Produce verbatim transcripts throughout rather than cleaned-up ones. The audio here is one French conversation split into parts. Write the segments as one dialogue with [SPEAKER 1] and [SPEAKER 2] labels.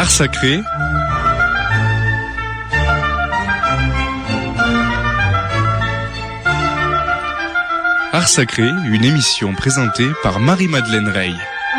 [SPEAKER 1] Art sacré. Art sacré, une émission présentée par Marie-Madeleine Rey.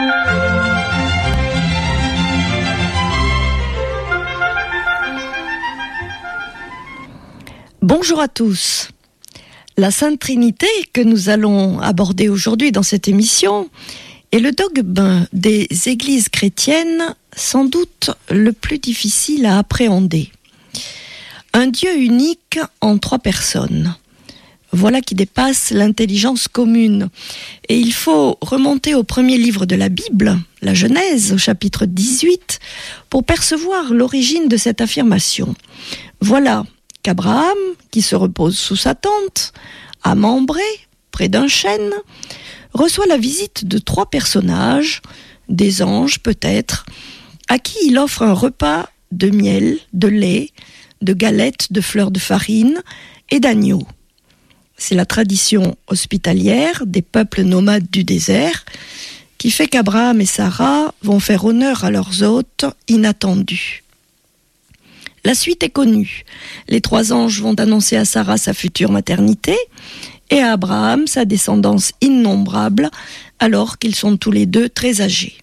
[SPEAKER 2] Bonjour à tous. La Sainte Trinité que nous allons aborder aujourd'hui dans cette émission est le dogme des églises chrétiennes sans doute le plus difficile à appréhender. Un Dieu unique en trois personnes. Voilà qui dépasse l'intelligence commune. Et il faut remonter au premier livre de la Bible, la Genèse, au chapitre dix-huit, pour percevoir l'origine de cette affirmation. Voilà qu'Abraham, qui se repose sous sa tente, à Mambré, près d'un chêne, reçoit la visite de trois personnages, des anges peut-être, à qui il offre un repas de miel, de lait, de galettes, de fleurs de farine et d'agneaux. C'est la tradition hospitalière des peuples nomades du désert qui fait qu'Abraham et Sarah vont faire honneur à leurs hôtes inattendus. La suite est connue. Les trois anges vont annoncer à Sarah sa future maternité et à Abraham sa descendance innombrable alors qu'ils sont tous les deux très âgés.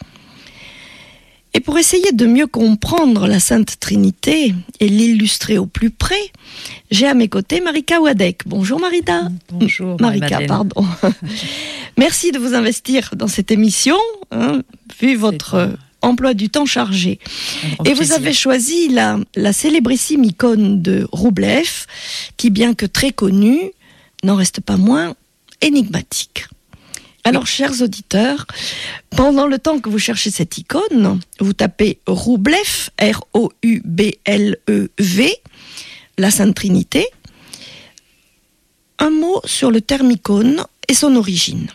[SPEAKER 2] Et pour essayer de mieux comprendre la Sainte Trinité et l'illustrer au plus près, j'ai à mes côtés Marika Wadek. Bonjour Marita.
[SPEAKER 3] Bonjour
[SPEAKER 2] Marika, pardon. Merci de vous investir dans cette émission, hein, vu votre emploi du temps chargé. Et vous avez choisi la, la célébrissime icône de Roublev, qui bien que très connue, n'en reste pas moins énigmatique. Alors, chers auditeurs, pendant le temps que vous cherchez cette icône, vous tapez Roublev, R O U B L E V, la Sainte Trinité. Un mot sur le terme icône et son origine.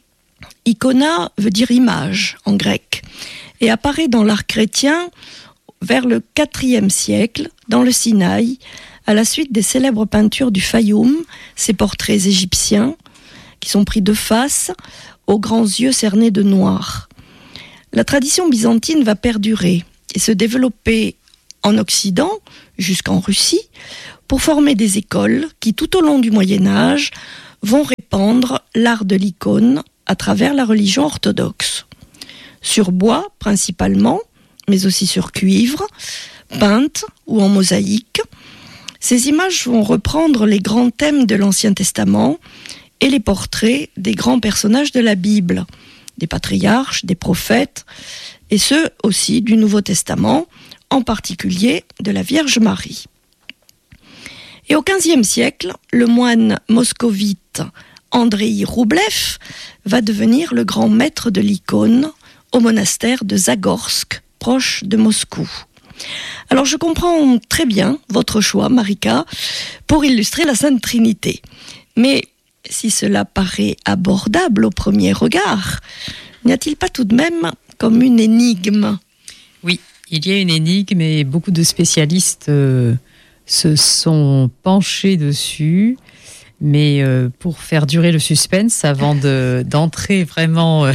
[SPEAKER 2] Icona veut dire image en grec et apparaît dans l'art chrétien vers le quatrième siècle, dans le Sinaï, à la suite des célèbres peintures du Fayoum, ces portraits égyptiens, qui sont pris de face, aux grands yeux cernés de noir. La tradition byzantine va perdurer et se développer en Occident, jusqu'en Russie, pour former des écoles qui, tout au long du Moyen-Âge, vont répandre l'art de l'icône à travers la religion orthodoxe. Sur bois, principalement, mais aussi sur cuivre, peintes ou en mosaïque, ces images vont reprendre les grands thèmes de l'Ancien Testament et les portraits des grands personnages de la Bible, des patriarches, des prophètes, et ceux aussi du Nouveau Testament, en particulier de la Vierge Marie. Et au quinzième siècle, le moine moscovite Andrei Roublev va devenir le grand maître de l'icône au monastère de Zagorsk, proche de Moscou. Alors je comprends très bien votre choix, Marika, pour illustrer la Sainte Trinité. Mais si cela paraît abordable au premier regard, n'y a-t-il pas tout de même comme une énigme ?
[SPEAKER 3] Oui, il y a une énigme et beaucoup de spécialistes euh, se sont penchés dessus. Mais euh, pour faire durer le suspense, avant de, d'entrer vraiment euh,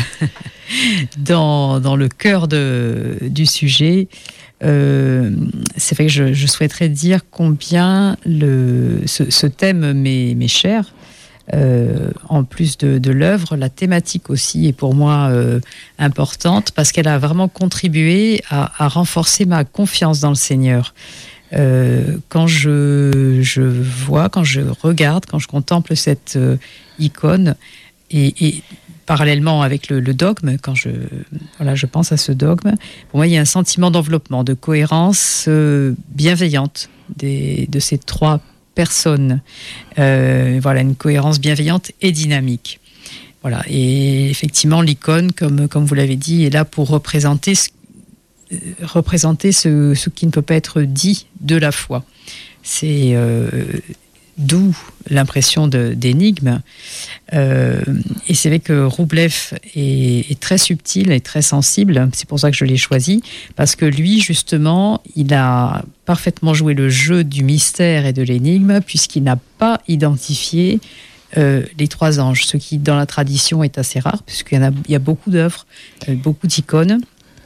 [SPEAKER 3] dans, dans le cœur de, du sujet, euh, c'est vrai que je, je souhaiterais dire combien le, ce, ce thème m'est, m'est cher. Euh, en plus de, de l'œuvre, la thématique aussi est pour moi euh, importante parce qu'elle a vraiment contribué à, à renforcer ma confiance dans le Seigneur. Euh, quand je, je vois, quand je regarde, quand je contemple cette euh, icône et, et parallèlement avec le, le dogme, quand je, voilà, je pense à ce dogme, pour moi il y a un sentiment d'enveloppement, de cohérence euh, bienveillante des, de ces trois personnes. Euh, voilà, une cohérence bienveillante et dynamique. Voilà, et effectivement l'icône, comme, comme vous l'avez dit, est là pour représenter ce représenter ce, ce qui ne peut pas être dit de la foi. C'est euh, d'où l'impression de, d'énigme. Euh, et c'est vrai que Roublev est, est très subtil et très sensible. C'est pour ça que je l'ai choisi, parce que lui, justement, il a parfaitement joué le jeu du mystère et de l'énigme, puisqu'il n'a pas identifié euh, les trois anges, ce qui, dans la tradition, est assez rare, puisqu'il y en a, il y a beaucoup d'œuvres, euh, beaucoup d'icônes,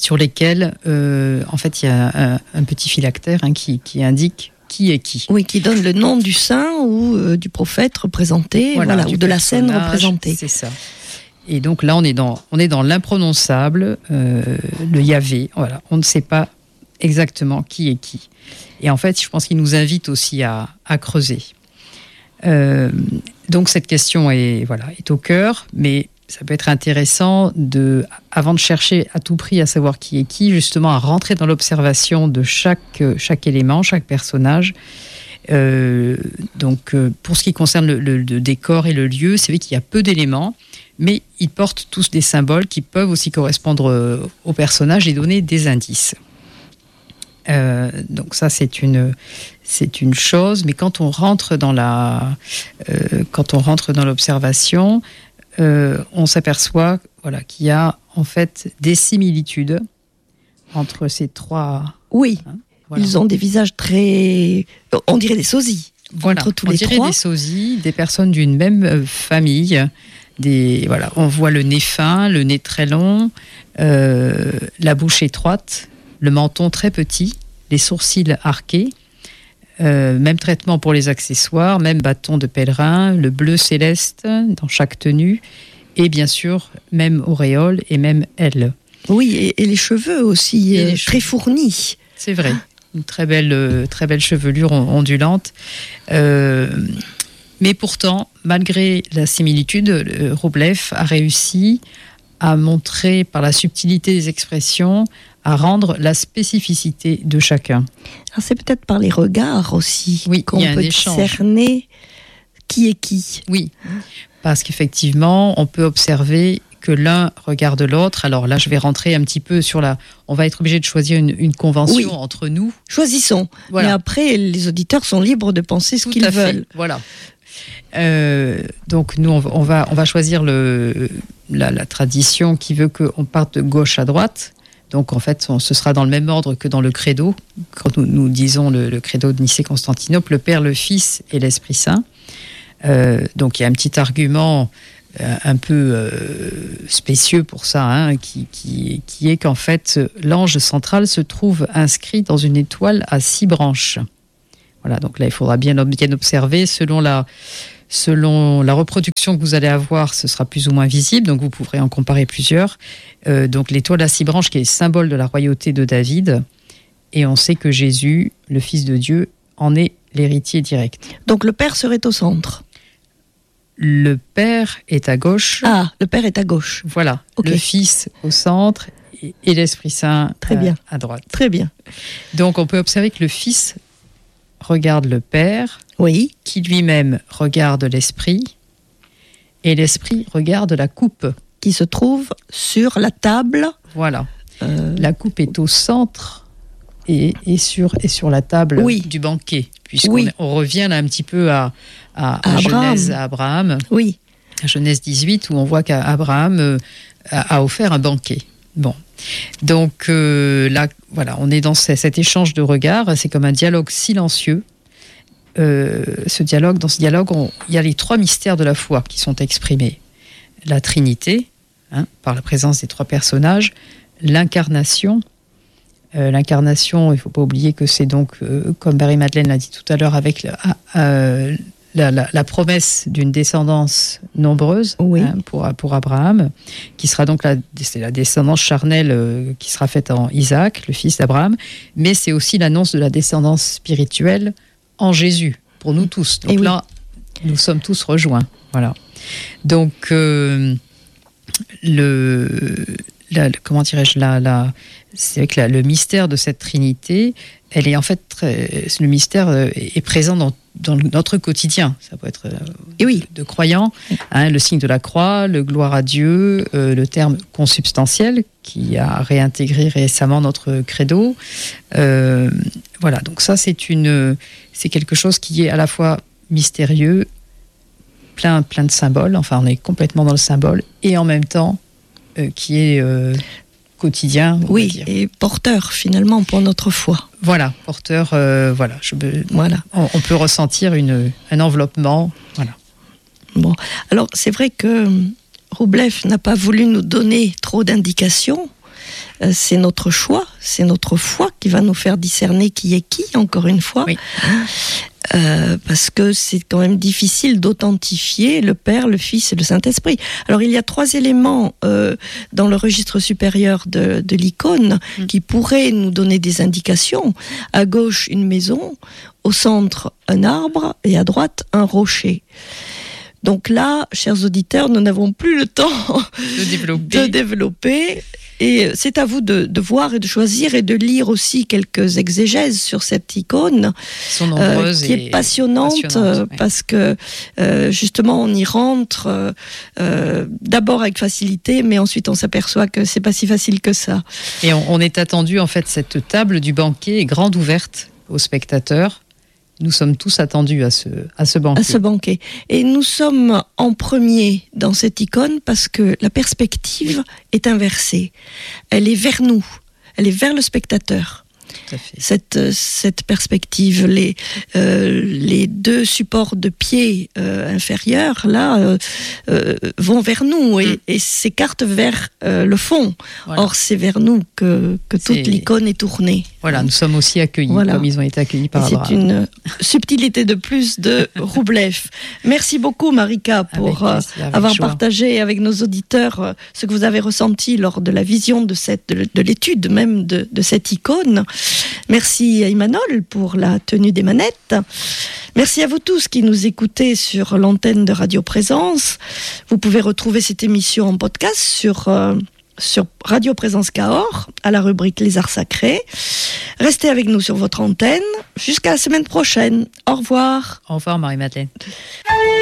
[SPEAKER 3] sur lesquels, euh, en fait, il y a un, un petit phylactère hein, qui, qui indique qui est qui.
[SPEAKER 2] Oui, qui donne le nom du saint ou euh, du prophète représenté, voilà, voilà, ou de la scène représentée.
[SPEAKER 3] C'est ça. Et donc là, on est dans, on est dans l'imprononçable, euh, le Yahvé. Voilà, on ne sait pas exactement qui est qui. Et en fait, je pense qu'il nous invite aussi à, à creuser. Euh, donc cette question est, voilà, est au cœur, mais ça peut être intéressant, de, avant de chercher à tout prix à savoir qui est qui, justement à rentrer dans l'observation de chaque, chaque élément, chaque personnage. Euh, donc euh, pour ce qui concerne le, le, le décor et le lieu, c'est vrai qu'il y a peu d'éléments, mais ils portent tous des symboles qui peuvent aussi correspondre aux personnages et donner des indices. Euh, donc ça c'est une c'est une chose, mais quand on rentre dans la euh, quand on rentre dans l'observation, euh, on s'aperçoit voilà qu'il y a en fait des similitudes entre ces trois.
[SPEAKER 2] Oui, hein, voilà. Ils ont des visages très, on dirait des sosies.
[SPEAKER 3] Voilà,
[SPEAKER 2] entre tous
[SPEAKER 3] on
[SPEAKER 2] les
[SPEAKER 3] dirait
[SPEAKER 2] trois.
[SPEAKER 3] des sosies, des personnes d'une même famille. Des, voilà, on voit le nez fin, le nez très long, euh, la bouche étroite, le menton très petit, les sourcils arqués, euh, même traitement pour les accessoires, même bâton de pèlerin, le bleu céleste dans chaque tenue, et bien sûr, même auréole et même aile.
[SPEAKER 2] Oui, et, et les cheveux aussi, euh, les très cheveux. fournis.
[SPEAKER 3] C'est vrai, une très belle, euh, très belle chevelure ondulante. Euh, Mais pourtant, malgré la similitude, Wróblew a réussi à montrer par la subtilité des expressions, à rendre la spécificité de chacun.
[SPEAKER 2] Alors c'est peut-être par les regards aussi
[SPEAKER 3] oui,
[SPEAKER 2] qu'on peut cerner qui est qui.
[SPEAKER 3] Oui, parce qu'effectivement, on peut observer que l'un regarde l'autre. Alors là, je vais rentrer un petit peu sur la... On va être obligé de choisir une, une convention oui. entre nous.
[SPEAKER 2] Choisissons. Voilà. Mais après, les auditeurs sont libres de penser ce
[SPEAKER 3] Tout
[SPEAKER 2] qu'ils
[SPEAKER 3] à fait.
[SPEAKER 2] veulent.
[SPEAKER 3] Voilà. Euh, donc nous, on va, on va choisir le, la, la tradition qui veut qu'on parte de gauche à droite. Donc en fait, on, ce sera dans le même ordre que dans le credo. Quand nous, nous disons le, le credo de Nicée-Constantinople, le Père, le Fils et l'Esprit Saint. Euh, donc il y a un petit argument euh, un peu euh, spécieux pour ça, hein, qui, qui, qui est qu'en fait, l'ange central se trouve inscrit dans une étoile à six branches. Voilà, donc là, il faudra bien, bien observer. Selon la, selon la reproduction que vous allez avoir, ce sera plus ou moins visible, donc vous pourrez en comparer plusieurs. Euh, donc l'étoile à six branches qui est le symbole de la royauté de David, et on sait que Jésus, le Fils de Dieu, en est l'héritier direct.
[SPEAKER 2] Donc le Père serait au centre.
[SPEAKER 3] Le Père est à gauche.
[SPEAKER 2] Ah, le Père est à gauche.
[SPEAKER 3] Voilà,
[SPEAKER 2] okay.
[SPEAKER 3] Le Fils au centre et, et l'Esprit Saint
[SPEAKER 2] Très bien.
[SPEAKER 3] À, à droite.
[SPEAKER 2] Très bien.
[SPEAKER 3] Donc on peut observer que le Fils regarde le Père,
[SPEAKER 2] oui.
[SPEAKER 3] qui lui-même regarde l'Esprit, et l'Esprit regarde la coupe.
[SPEAKER 2] Qui se trouve sur la table.
[SPEAKER 3] Voilà. Euh... La coupe est au centre et, et, sur, et sur la table
[SPEAKER 2] oui.
[SPEAKER 3] du banquet, puisqu'on
[SPEAKER 2] oui.
[SPEAKER 3] on revient là un petit peu à, à, à, à Genèse, à Abraham,
[SPEAKER 2] oui.
[SPEAKER 3] à Genèse dix-huit, où on voit qu'Abraham euh, a, a offert un banquet. Bon. Donc euh, là, voilà, on est dans cet échange de regards, c'est comme un dialogue silencieux. Euh, ce dialogue, dans ce dialogue, on, il y a les trois mystères de la foi qui sont exprimés. La Trinité, hein, par la présence des trois personnages, l'incarnation. Euh, l'incarnation, il ne faut pas oublier que c'est donc, euh, comme Marie-Madeleine l'a dit tout à l'heure, avec la, euh, la, la, la promesse d'une descendance nombreuse
[SPEAKER 2] oui.
[SPEAKER 3] hein, pour, pour Abraham, qui sera donc la, c'est la descendance charnelle euh, qui sera faite en Isaac, le fils d'Abraham, mais c'est aussi l'annonce de la descendance spirituelle en Jésus, pour nous tous. Donc
[SPEAKER 2] oui.
[SPEAKER 3] là, nous sommes tous rejoints. Voilà. Donc, euh, le, la, comment dirais-je, la, la, c'est avec la, le mystère de cette Trinité, elle est en fait très, le mystère est présent dans, dans notre quotidien. Ça peut être
[SPEAKER 2] et oui.
[SPEAKER 3] de croyants, hein, le signe de la croix, le gloire à Dieu, euh, le terme consubstantiel qui a réintégré récemment notre credo. Euh, voilà, donc ça c'est une, c'est quelque chose qui est à la fois mystérieux, plein, plein de symboles. Enfin, on est complètement dans le symbole et en même temps euh, qui est euh, quotidien.
[SPEAKER 2] Oui, et porteur finalement pour notre foi.
[SPEAKER 3] Voilà, porteur. Euh, voilà, je,
[SPEAKER 2] voilà.
[SPEAKER 3] On, on peut ressentir une, un enveloppement. Voilà.
[SPEAKER 2] Bon, alors c'est vrai que Wróblew n'a pas voulu nous donner trop d'indications. euh, c'est notre choix, c'est notre foi qui va nous faire discerner qui est qui, encore une fois.
[SPEAKER 3] Oui.
[SPEAKER 2] Euh, parce que c'est quand même difficile d'authentifier le Père, le Fils et le Saint-Esprit. Alors il y a trois éléments euh, dans le registre supérieur de, de l'icône mmh. qui pourraient nous donner des indications. À gauche, une maison, au centre, un arbre et à droite, un rocher. Donc là, chers auditeurs, nous n'avons plus le temps
[SPEAKER 3] de développer.
[SPEAKER 2] de développer. Et c'est à vous de, de voir et de choisir et de lire aussi quelques exégèses sur cette icône
[SPEAKER 3] sont nombreuses
[SPEAKER 2] euh, qui est passionnante, passionnante ouais. parce que euh, justement on y rentre euh, euh, d'abord avec facilité, mais ensuite on s'aperçoit que c'est pas si facile que ça.
[SPEAKER 3] Et on, on est attendu en fait, cette table du banquet est grande ouverte aux spectateurs. Nous sommes tous attendus à ce, à ce banquet.
[SPEAKER 2] À ce banquet. Et nous sommes en premier dans cette icône parce que la perspective oui. est inversée. Elle est vers nous. Elle est vers le spectateur.
[SPEAKER 3] Tout à fait.
[SPEAKER 2] Cette, cette perspective, les, euh, les deux supports de pied euh, inférieurs, là, euh, euh, vont vers nous et, mm. et s'écartent vers euh, le fond. Voilà. Or, c'est vers nous que, que toute c'est... l'icône est tournée.
[SPEAKER 3] Voilà, nous sommes aussi accueillis, voilà. comme ils ont été accueillis par Abraham.
[SPEAKER 2] C'est une subtilité de plus de Roublev. Merci beaucoup, Marika, pour avec, avec avoir joie. partagé avec nos auditeurs ce que vous avez ressenti lors de la vision de, cette, de, de l'étude même de, de cette icône. Merci à Emmanuel pour la tenue des manettes. Merci à vous tous qui nous écoutez sur l'antenne de Radio Présence. Vous pouvez retrouver cette émission en podcast sur, euh, sur Radio Présence Cahors, à la rubrique Les Arts Sacrés. Restez avec nous sur votre antenne. Jusqu'à la semaine prochaine. Au revoir.
[SPEAKER 3] Au revoir, Marie-Madeleine.